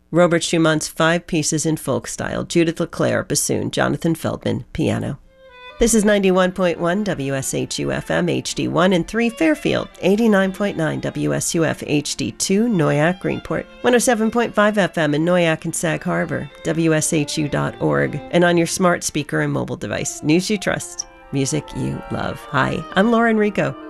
Robert Schumann's 5 pieces in folk style, Judith LeClaire, bassoon, Jonathan Feldman, piano. This is 91.1 WSHU-FM HD1 in 3 Fairfield, 89.9 WSUF HD2 Noyak Greenport, 107.5 FM in Noyak and Sag Harbor, WSHU.org, and on your smart speaker and mobile device. News you trust, music you love. Hi, I'm Lauren Rico.